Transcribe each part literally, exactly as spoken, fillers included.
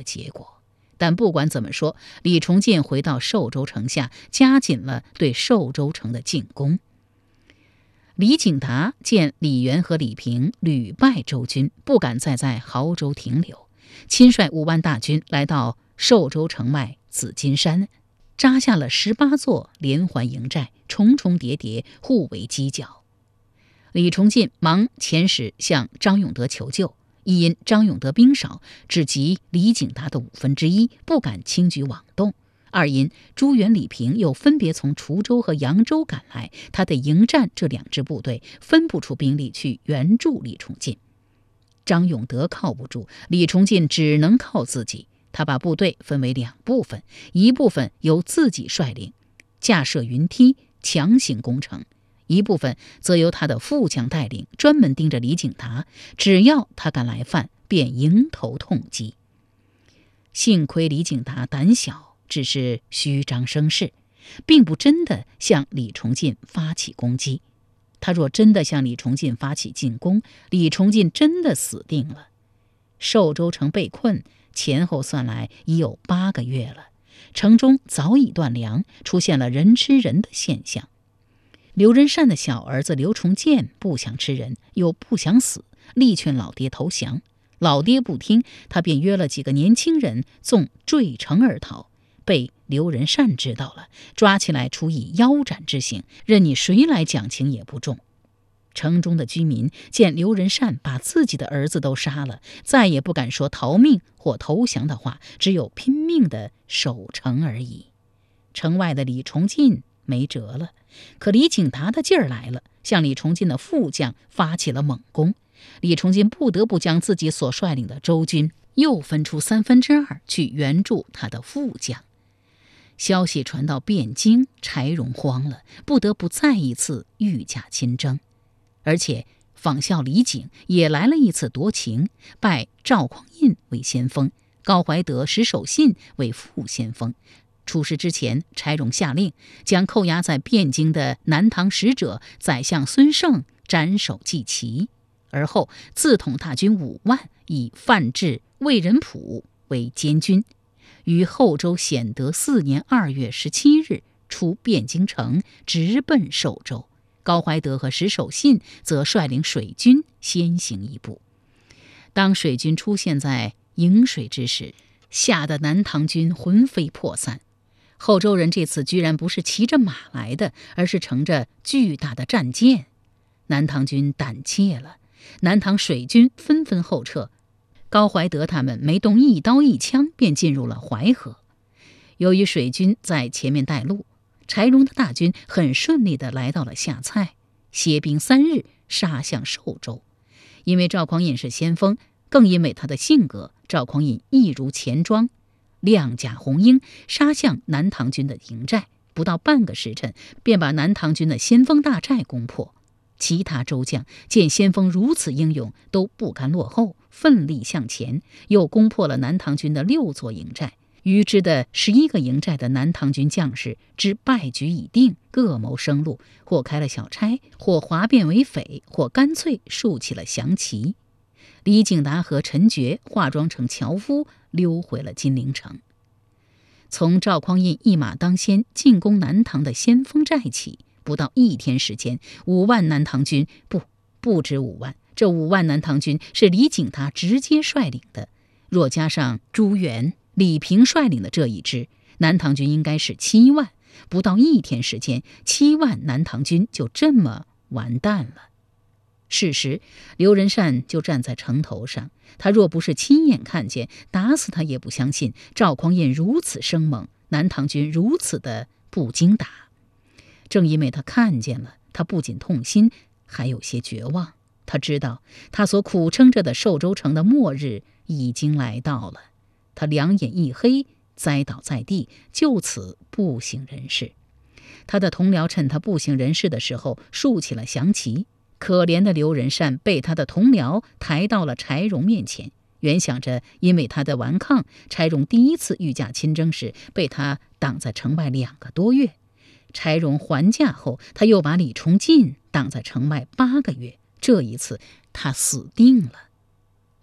结果。但不管怎么说，李崇进回到寿州城下，加紧了对寿州城的进攻。李景达见李元和李平屡败周军，不敢再在亳州停留，亲率五万大军来到寿州城外紫金山，扎下了十八座连环营寨，重重叠叠，互为犄角。李崇进忙遣使向张永德求救，一因张永德兵少，只及李景达的五分之一，不敢轻举妄动；二因朱元、李平又分别从滁州和扬州赶来，他得迎战这两支部队，分不出兵力去援助李崇进。张永德靠不住，李崇进只能靠自己。他把部队分为两部分，一部分由自己率领，架设云梯强行攻城；一部分则由他的副将带领，专门盯着李景达，只要他敢来犯，便迎头痛击。幸亏李景达胆小，只是虚张声势，并不真的向李崇进发起攻击。他若真的向李崇进发起进攻，李崇进真的死定了。寿州城被困，前后算来已有八个月了，城中早已断粮，出现了人吃人的现象。刘仁善的小儿子刘崇建不想吃人，又不想死，力劝老爹投降。老爹不听，他便约了几个年轻人纵坠城而逃，被刘仁善知道了，抓起来处以腰斩之刑，任你谁来讲情也不中。城中的居民见刘仁善把自己的儿子都杀了，再也不敢说逃命或投降的话，只有拼命的守城而已。城外的李崇进没辙了，可李景达的劲儿来了，向李崇进的副将发起了猛攻。李崇进不得不将自己所率领的周军又分出三分之二去援助他的副将。消息传到汴京，柴荣慌了，不得不再一次御驾亲征。而且仿效李景也来了一次夺情，拜赵匡胤为先锋，高怀德、石守信为副先锋。出师之前，柴荣下令将扣押在汴京的南唐使者宰相孙胜斩首祭旗，而后自统大军五万，以范质、魏仁溥为监军，于后周显德四年二月十七日出汴京城，直奔寿州。高怀德和石守信则率领水军先行一步。当水军出现在颍水之时，吓得南唐军魂飞魄散。后周人这次居然不是骑着马来的，而是乘着巨大的战舰。南唐军胆怯了，南唐水军纷纷后撤。高怀德他们没动一刀一枪，便进入了淮河。由于水军在前面带路，柴荣的大军很顺利地来到了下蔡，歇兵三日，杀向寿州。因为赵匡胤是先锋，更因为他的性格，赵匡胤一如钱庄，亮甲红缨，杀向南唐军的营寨，不到半个时辰，便把南唐军的先锋大寨攻破。其他州将见先锋如此英勇，都不甘落后，奋力向前，又攻破了南唐军的六座营寨。余支的十一个营寨的南唐军将士知败局已定，各谋生路，或开了小差，或哗变为匪，或干脆竖起了降旗。李景达和陈觉化妆成樵夫，溜回了金陵城。从赵匡胤一马当先进攻南唐的先锋寨起，不到一天时间，五万南唐军不不止五万，这五万南唐军是李景达直接率领的，若加上朱元、李平率领的这一支，南唐军应该是七万。不到一天时间，七万南唐军就这么完蛋了。是时，刘仁善就站在城头上，他若不是亲眼看见，打死他也不相信赵匡胤如此生猛，南唐军如此的不经打。正因为他看见了，他不仅痛心，还有些绝望。他知道他所苦撑着的寿州城的末日已经来到了。他两眼一黑，栽倒在地，就此不省人事。他的同僚趁他不省人事的时候竖起了降旗。可怜的刘仁善被他的同僚抬到了柴荣面前，原想着因为他的顽抗，柴荣第一次御驾亲征时被他挡在城外两个多月。柴荣还驾后，他又把李崇进挡在城外八个月。这一次他死定了。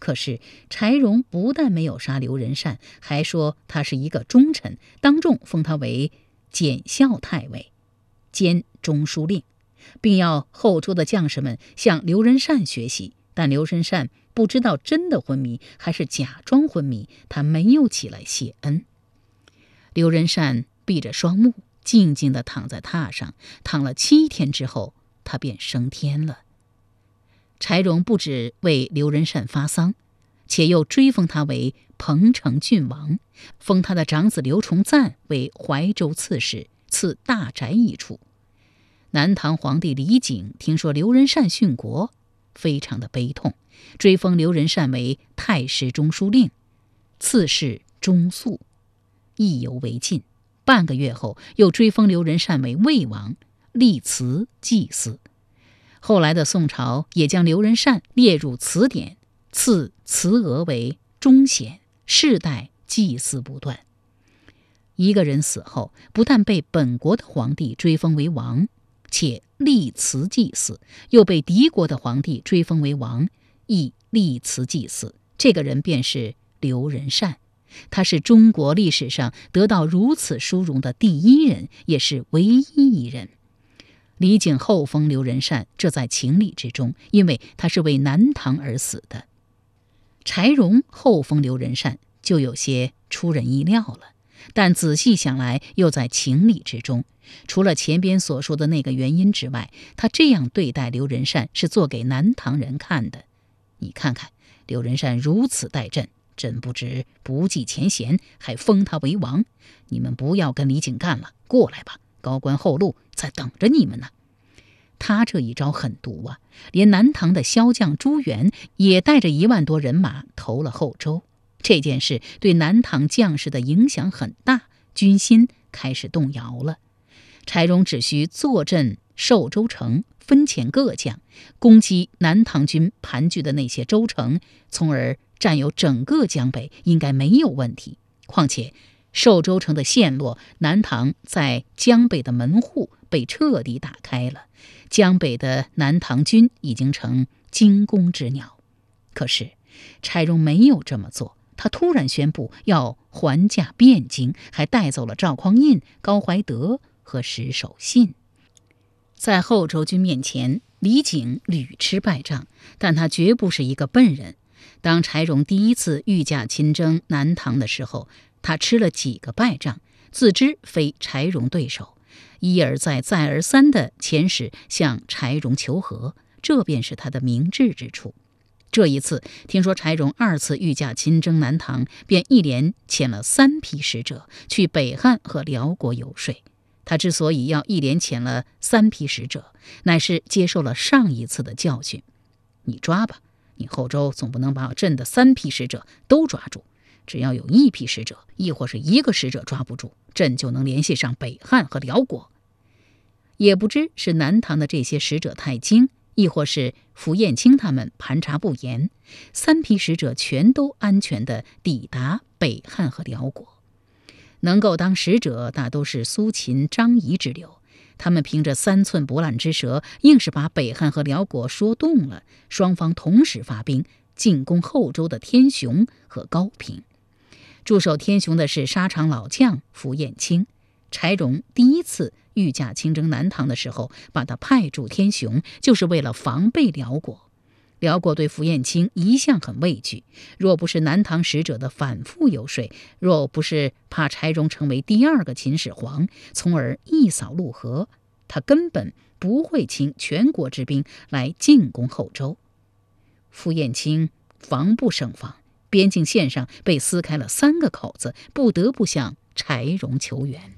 可是柴荣不但没有杀刘仁善，还说他是一个忠臣，当众封他为检校太尉，兼中书令，并要后周的将士们向刘仁善学习。但刘仁善不知道真的昏迷还是假装昏迷，他没有起来谢恩。刘仁善闭着双目，静静地躺在榻上，躺了七天之后，他便升天了。柴荣不止为刘仁善发丧，且又追封他为彭城郡王，封他的长子刘崇赞为怀州刺史，赐大宅一处。南唐皇帝李璟听说刘仁善殉国，非常的悲痛，追封刘仁善为太师中书令，赐谥中肃，意犹未尽。半个月后，又追封刘仁善为魏王，立祠祭祀。后来的宋朝也将刘仁善列入词典，赐慈娥为忠显，世代祭祀不断。一个人死后，不但被本国的皇帝追封为王，且立祠祭祀，又被敌国的皇帝追封为王，亦立祠祭祀。这个人便是刘仁善，他是中国历史上得到如此殊荣的第一人，也是唯一一人。李璟后封刘仁善，这在情理之中，因为他是为南唐而死的。柴荣后封刘仁善就有些出人意料了，但仔细想来又在情理之中。除了前边所说的那个原因之外，他这样对待刘仁善是做给南唐人看的。你看看刘仁善如此待朕，朕不知不计前嫌，还封他为王。你们不要跟李璟干了，过来吧，高官厚禄在等着你们呢。他这一招狠毒啊，连南唐的骁将朱元也带着一万多人马投了后周。这件事对南唐将士的影响很大，军心开始动摇了。柴荣只需坐镇寿州城，分遣各将攻击南唐军盘踞的那些州城，从而占有整个江北，应该没有问题。况且寿州城的陷落，南唐在江北的门户被彻底打开了，江北的南唐军已经成惊弓之鸟。可是柴荣没有这么做，他突然宣布要还价汴京，还带走了赵匡胤、高怀德和石守信。在后周军面前，李璟屡吃败仗，但他绝不是一个笨人。当柴荣第一次御驾亲征南唐的时候，他吃了几个败仗，自知非柴荣对手，一而再再而三地遣使向柴荣求和，这便是他的明智之处。这一次听说柴荣二次御驾亲征南唐，便一连遣了三批使者去北汉和辽国游说。他之所以要一连遣了三批使者，乃是接受了上一次的教训。你抓吧，你后周总不能把朕的三批使者都抓住，只要有一批使者，亦或是一个使者抓不住，朕就能联系上北汉和辽国。也不知是南唐的这些使者太精，亦或是符彦卿他们盘查不严，三批使者全都安全地抵达北汉和辽国。能够当使者大都是苏秦、张仪之流，他们凭着三寸不烂之舌，硬是把北汉和辽国说动了，双方同时发兵进攻后周的天雄和高平。驻守天雄的是沙场老将符彦卿。柴荣第一次御驾亲征南唐的时候，把他派驻天雄，就是为了防备辽国。辽国对符彦卿一向很畏惧，若不是南唐使者的反复游说，若不是怕柴荣成为第二个秦始皇，从而一扫陆河，他根本不会请全国之兵来进攻后周。符彦卿防不胜防，边境线上被撕开了三个口子，不得不向柴荣求援。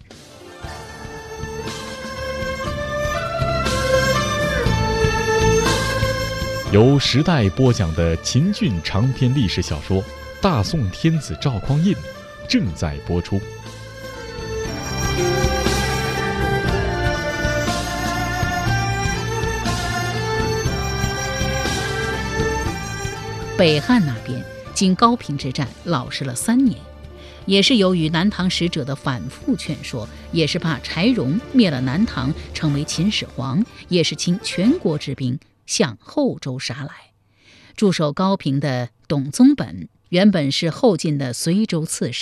由时代播讲的秦俊长篇历史小说《大宋天子赵匡胤》正在播出。 北汉那边经高平之战老实了三年，也是由于南唐使者的反复劝说，也是怕柴荣灭了南唐成为秦始皇，也是倾全国之兵向后周杀来。 驻守高平的董宗本原本是后晋的随州刺史。